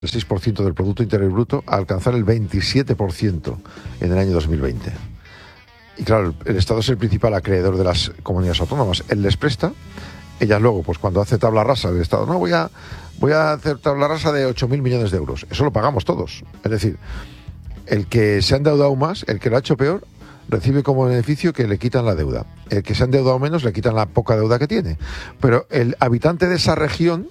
el 6% del Producto Interior Bruto a alcanzar el 27% en el año 2020. Y claro, el Estado es el principal acreedor de las comunidades autónomas. Él les presta, ellas luego, pues cuando hace tabla rasa del Estado, no, voy a hacer tabla rasa de 8.000 millones de euros. Eso lo pagamos todos. Es decir, el que se ha endeudado más, el que lo ha hecho peor, recibe como beneficio que le quitan la deuda. El que se ha endeudado menos le quitan la poca deuda que tiene. Pero el habitante de esa región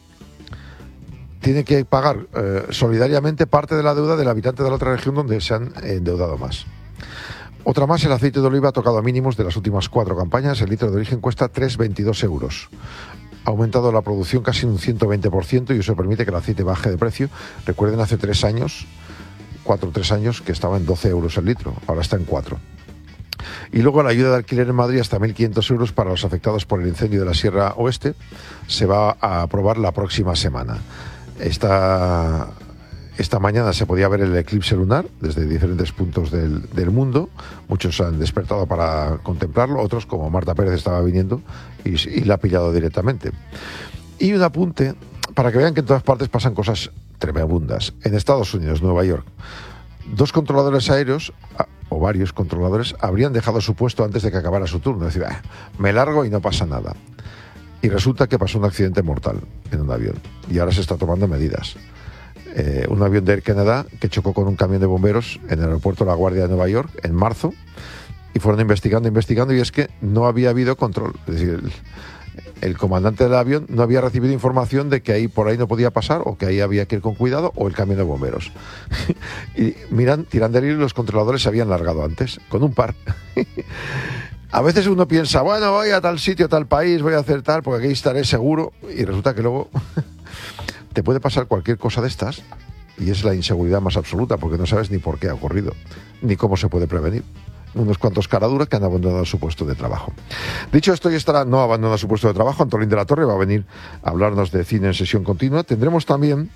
tiene que pagar solidariamente parte de la deuda del habitante de la otra región donde se han endeudado más. Otra más, el aceite de oliva ha tocado mínimos de las últimas 4 campañas. El litro de origen cuesta 3,22 euros. Ha aumentado la producción casi un 120% y eso permite que el aceite baje de precio. Recuerden, hace 3 años, 4 o 3 años, que estaba en 12 euros el litro. Ahora está en 4. Y luego la ayuda de alquiler en Madrid hasta 1.500 euros para los afectados por el incendio de la Sierra Oeste se va a aprobar la próxima semana. Esta mañana se podía ver el eclipse lunar desde diferentes puntos del mundo. Muchos han despertado para contemplarlo, otros, como Marta Pérez, estaba viniendo y la ha pillado directamente. Y un apunte para que vean que en todas partes pasan cosas tremendas. En Estados Unidos, Nueva York, 2 controladores aéreos, o varios controladores, habrían dejado su puesto antes de que acabara su turno. Es decir, me largo y no pasa nada. Y resulta que pasó un accidente mortal en un avión. Y ahora se está tomando medidas. Un avión de Air Canada que chocó con un camión de bomberos en el aeropuerto La Guardia de Nueva York en marzo. Y fueron investigando, y es que no había habido control. Es decir, el comandante del avión no había recibido información de que por ahí no podía pasar, o que ahí había que ir con cuidado, o el camión de bomberos. Y tiran del hilo, los controladores se habían largado antes, con un par. A veces uno piensa, bueno, voy a tal sitio, tal país, voy a hacer tal, porque aquí estaré seguro, y resulta que luego te puede pasar cualquier cosa de estas, y es la inseguridad más absoluta, porque no sabes ni por qué ha ocurrido, ni cómo se puede prevenir. Unos cuantos caraduras que han abandonado su puesto de trabajo. Dicho esto, y estará no abandonado su puesto de trabajo, Antolín de la Torre va a venir a hablarnos de cine en sesión continua. Tendremos también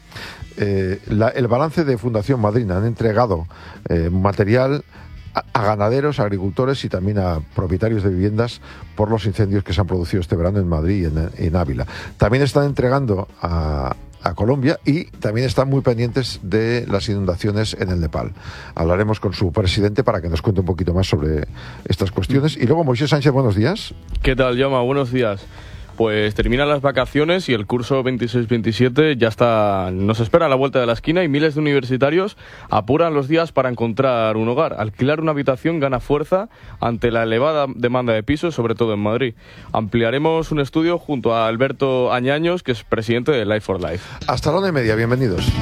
el balance de Fundación Madrina. Han entregado material a ganaderos, a agricultores y también a propietarios de viviendas por los incendios que se han producido este verano en Madrid y en Ávila. También están entregando a Colombia y también están muy pendientes de las inundaciones en el Nepal. Hablaremos con su presidente para que nos cuente un poquito más sobre estas cuestiones. Y luego, Moisés Sánchez, buenos días. ¿Qué tal, Jaume? Buenos días. Pues terminan las vacaciones y el curso 26-27 ya está, nos espera a la vuelta de la esquina y miles de universitarios apuran los días para encontrar un hogar. Alquilar una habitación gana fuerza ante la elevada demanda de pisos, sobre todo en Madrid. Ampliaremos un estudio junto a Alberto Añaños, que es presidente de Life for Life. Hasta la 1:30, bienvenidos.